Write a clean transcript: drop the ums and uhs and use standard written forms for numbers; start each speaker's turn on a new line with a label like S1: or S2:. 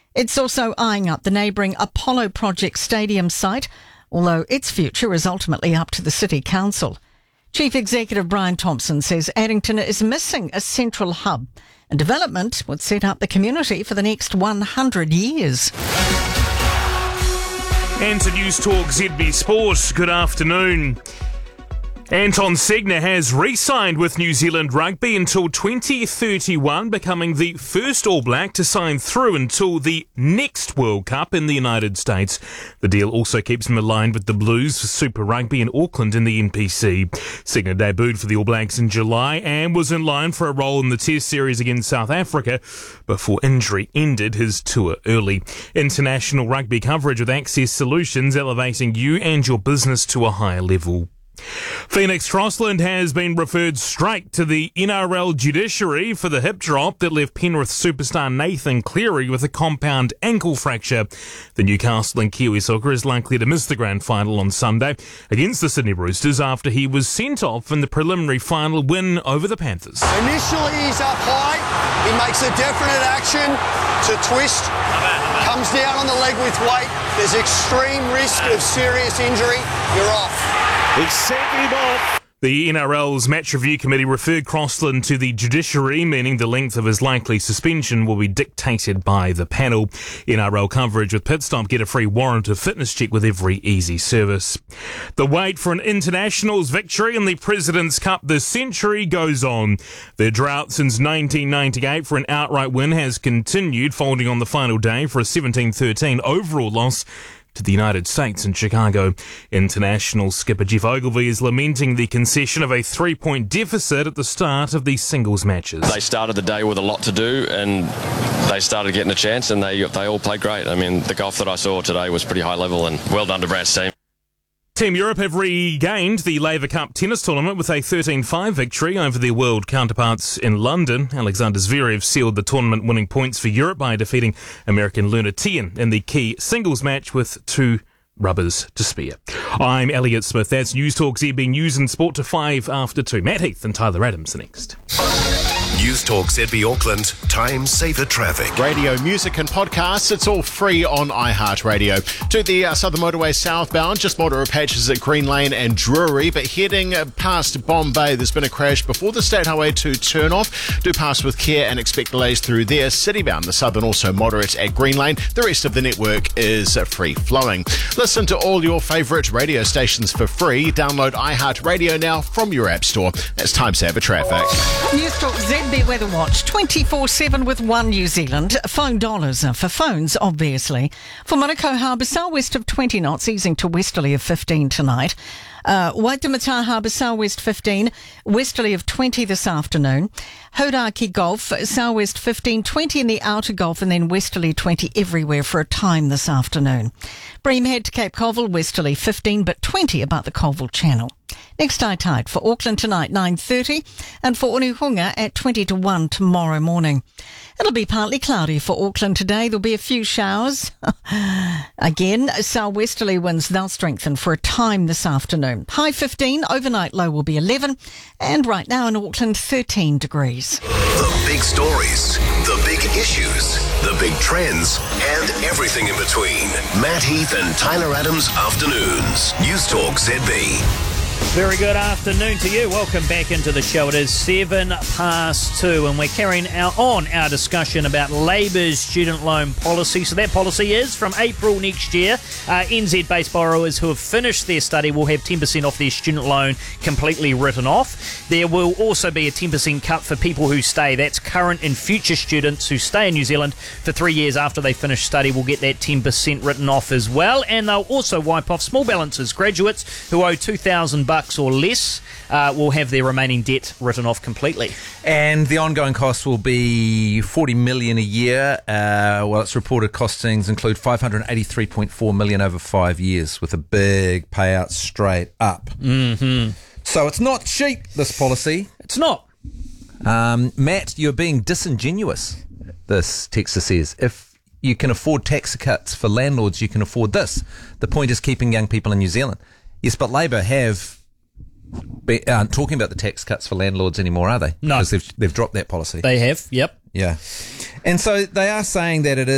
S1: It's also eyeing up the neighbouring Apollo Project Stadium site, although its future is ultimately up to the City Council. Chief Executive Brian Thompson says Addington is missing a central hub, and development would set up the community for the next 100 years.
S2: And to News Talk ZB Sport, good afternoon. Anton Segner has re-signed with New Zealand Rugby until 2031, becoming the first All Black to sign through until the next World Cup in the United States. The deal also keeps him aligned with the Blues for Super Rugby in Auckland in the NPC. Segner debuted for the All Blacks in July and was in line for a role in the Test series against South Africa before injury ended his tour early. International rugby coverage with Access Solutions, elevating you and your business to a higher level. Phoenix Crossland has been referred straight to the NRL judiciary for the hip drop that left Penrith superstar Nathan Cleary with a compound ankle fracture. The Newcastle and Kiwi Soccer is likely to miss the grand final on Sunday against the Sydney Roosters after he was sent off in the preliminary final win over the Panthers.
S3: Initially he's up high, he makes a definite action to twist, comes down on the leg with weight, there's extreme risk of serious injury, you're off.
S4: He sent him off.
S2: The NRL's Match Review Committee referred Crossland to the judiciary, meaning the length of his likely suspension will be dictated by the panel. NRL coverage with Pitstop get a free warrant of fitness check with every easy service. The wait for an Internationals victory in the President's Cup this century goes on. The drought since 1998 for an outright win has continued, folding on the final day for a 17-13 overall loss to the United States in Chicago. International skipper Jeff Ogilvy is lamenting the concession of a 3-point deficit at the start of these singles matches.
S5: They started the day with a lot to do and they started getting a chance and they all played great. I mean, the golf that I saw today was pretty high level and well done to Brad's team.
S2: Team Europe have regained the Laver Cup tennis tournament with a 13-5 victory over their world counterparts in London. Alexander Zverev sealed the tournament winning points for Europe by defeating American Luna Tien in the key singles match with 2 rubbers to spare. I'm Elliot Smith. That's News Talk ZB News and Sport to 5 after 2. Matt Heath and Tyler Adams next.
S6: News Talk ZB Auckland, time saver traffic.
S4: Radio, music and podcasts, it's all free on iHeartRadio. To the Southern Motorway southbound, just moderate patches at Green Lane and Drury, but heading past Bombay, there's been a crash before the State Highway 2 turn-off. Do pass with care and expect delays through there. Citybound, the southern also moderate at Green Lane. The rest of the network is free-flowing. Listen to all your favourite radio stations for free. Download iHeartRadio now from your app store. That's time saver traffic.
S1: News Talk ZB Weather Watch 24/7 with One New Zealand. Phone dollars for phones, obviously. For Manukau Harbour, southwest of 20 knots, easing to westerly of 15 tonight. Waitemata Harbour, southwest 15, westerly of 20 this afternoon. Hauraki Gulf, southwest 15, 20 in the outer Gulf, and then westerly 20 everywhere for a time this afternoon. Bream Head to Cape Colville, westerly 15, but 20 about the Colville Channel. Next high tide for Auckland tonight, 9:30, and for Onuhunga at 20 to 1 tomorrow morning. It'll be partly cloudy for Auckland today. There'll be a few showers. Again, southwesterly winds, they'll strengthen for a time this afternoon. High 15, overnight low will be 11, and right now in Auckland, 13 degrees.
S6: The big stories, the big issues, the big trends, and everything in between. Matt Heath and Tyler Adams Afternoons. News Talk ZB.
S7: Very good afternoon to you. Welcome back into the show. It is 2:07, and we're carrying on our discussion about Labour's student loan policy. So that policy is from April next year. NZ-based borrowers who have finished their study will have 10% off their student loan completely written off. There will also be a 10% cut for people who stay. That's current and future students who stay in New Zealand for 3 years after they finish study will get that 10% written off as well. And they'll also wipe off small balances. Graduates who owe $2,000 or less will have their remaining debt written off completely.
S8: And the ongoing cost will be $40 million a year. Well, its reported costings include $583.4 million over 5 years, with a big payout straight up.
S7: Mm-hmm.
S8: So it's not cheap, this policy.
S7: It's not.
S8: Matt, you're being disingenuous, this texter says. If you can afford tax cuts for landlords, you can afford this. The point is keeping young people in New Zealand. Yes, but Labour aren't talking about the tax cuts for landlords anymore, are they?
S7: No.
S8: Because they've dropped that policy.
S7: They have, yep.
S8: Yeah. And so they are saying that it